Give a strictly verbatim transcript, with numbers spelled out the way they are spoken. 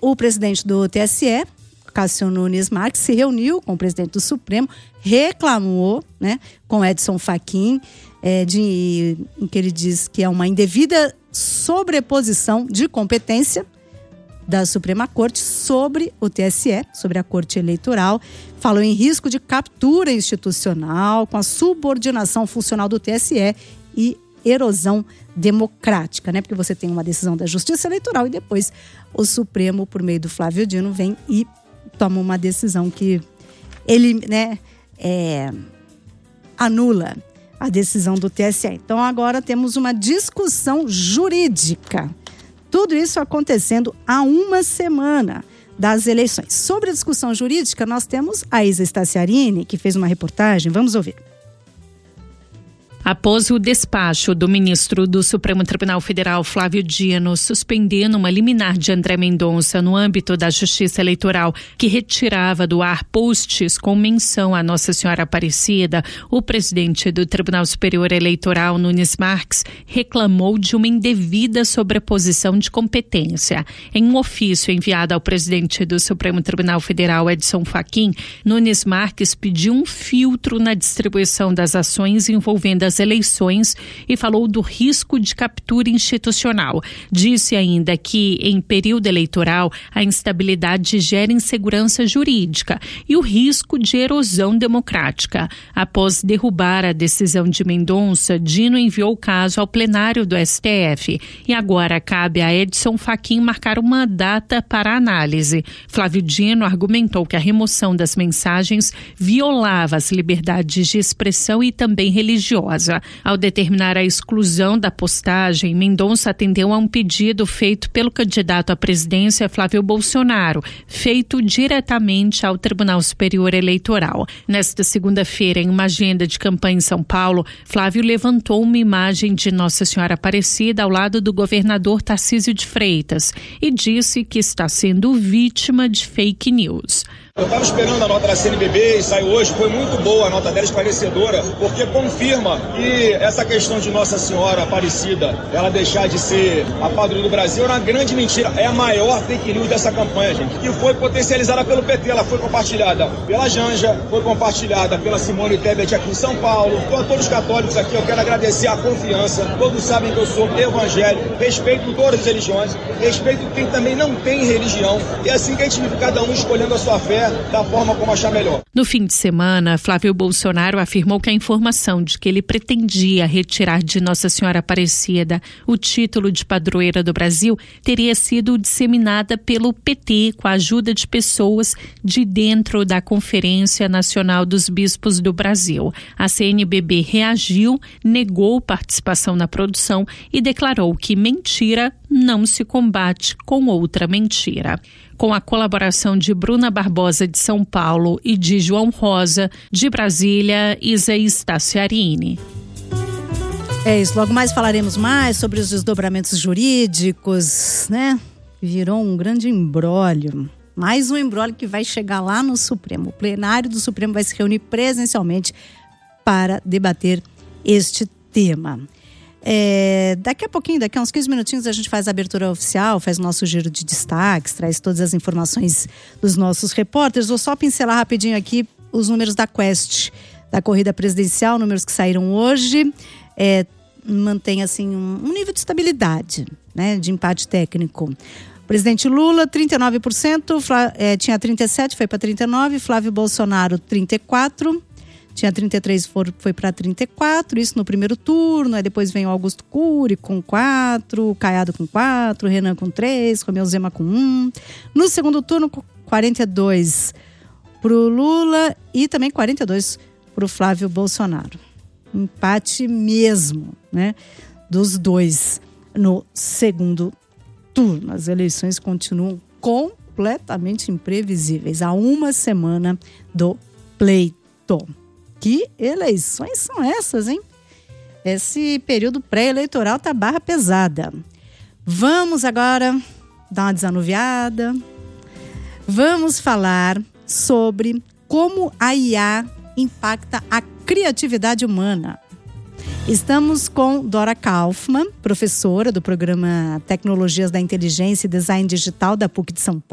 o presidente do T S E, Cássio Nunes Marques, se reuniu com o presidente do Supremo, reclamou, né, com Edson Fachin, é, de, em que ele diz que é uma indevida sobreposição de competência da Suprema Corte sobre o T S E, sobre a Corte Eleitoral. Falou em risco de captura institucional com a subordinação funcional do T S E e erosão democrática, né? Porque você tem uma decisão da Justiça Eleitoral e depois o Supremo, por meio do Flávio Dino, vem e toma uma decisão que ele, né, é, anula a decisão do T S E. Então agora temos uma discussão jurídica. Tudo isso acontecendo há uma semana das eleições. Sobre a discussão jurídica, nós temos a Isa Staciarini, que fez uma reportagem. Vamos ouvir. Após o despacho do ministro do Supremo Tribunal Federal, Flávio Dino, suspendendo uma liminar de André Mendonça no âmbito da Justiça Eleitoral, que retirava do ar posts com menção a Nossa Senhora Aparecida, o presidente do Tribunal Superior Eleitoral, Nunes Marques, reclamou de uma indevida sobreposição de competência. Em um ofício enviado ao presidente do Supremo Tribunal Federal, Edson Fachin, Nunes Marques pediu um filtro na distribuição das ações envolvendo as eleições e falou do risco de captura institucional. Disse ainda que, em período eleitoral, a instabilidade gera insegurança jurídica e o risco de erosão democrática. Após derrubar a decisão de Mendonça, Dino enviou o caso ao plenário do S T F e agora cabe a Edson Fachin marcar uma data para análise. Flávio Dino argumentou que a remoção das mensagens violava as liberdades de expressão e também religiosa. Ao determinar a exclusão da postagem, Mendonça atendeu a um pedido feito pelo candidato à presidência Flávio Bolsonaro, feito diretamente ao Tribunal Superior Eleitoral. Nesta segunda-feira, em uma agenda de campanha em São Paulo, Flávio levantou uma imagem de Nossa Senhora Aparecida ao lado do governador Tarcísio de Freitas e disse que está sendo vítima de fake news. Eu estava esperando a nota da C N B B e saiu hoje, foi muito boa a nota dela, esclarecedora, porque confirma que essa questão de Nossa Senhora Aparecida, ela deixar de ser a padroeira do Brasil, era uma grande mentira. É a maior fake news dessa campanha, gente, que foi potencializada pelo P T, ela foi compartilhada pela Janja, foi compartilhada pela Simone Tebet aqui em São Paulo. Então a todos os católicos aqui, eu quero agradecer a confiança, todos sabem que eu sou evangélico, respeito todas as religiões, respeito quem também não tem religião, e é assim que a gente vive, cada um escolhendo a sua fé da forma como achar melhor. No fim de semana, Flávio Bolsonaro afirmou que a informação de que ele pretendia retirar de Nossa Senhora Aparecida o título de padroeira do Brasil teria sido disseminada pelo P T com a ajuda de pessoas de dentro da Conferência Nacional dos Bispos do Brasil. A C N B B reagiu, negou participação na produção e declarou que mentira não se combate com outra mentira. Com a colaboração de Bruna Barbosa de São Paulo e de João Rosa de Brasília, Isa Staciarini. É isso, logo mais falaremos mais sobre os desdobramentos jurídicos, né? Virou um grande imbróglio. Mais um imbróglio que vai chegar lá no Supremo. O plenário do Supremo vai se reunir presencialmente para debater este tema. É, daqui a pouquinho, daqui a uns quinze minutinhos, a gente faz a abertura oficial, faz o nosso giro de destaques, traz todas as informações dos nossos repórteres. Vou só pincelar rapidinho aqui os números da Quest, da corrida presidencial, números que saíram hoje. É, mantém assim um, um nível de estabilidade, né, de empate técnico. O presidente Lula, trinta e nove por cento, Flá, é, tinha trinta e sete por cento, foi para trinta e nove por cento. Flávio Bolsonaro, trinta e quatro por cento. Tinha trinta e três, foi para trinta e quatro, isso no primeiro turno. Aí depois vem o Augusto Cury com quatro, o Caiado com quatro, Renan com três, Romeu Zema com um. No segundo turno, quarenta e dois para o Lula e também quarenta e dois para o Flávio Bolsonaro. Empate mesmo, né, dos dois no segundo turno. As eleições continuam completamente imprevisíveis há uma semana do pleito. Que eleições são essas, hein? Esse período pré-eleitoral tá barra pesada. Vamos agora dar uma desanuviada. Vamos falar sobre como a I A impacta a criatividade humana. Estamos com Dora Kaufmann, professora do programa Tecnologias da Inteligência e Design Digital da PUC de São Paulo.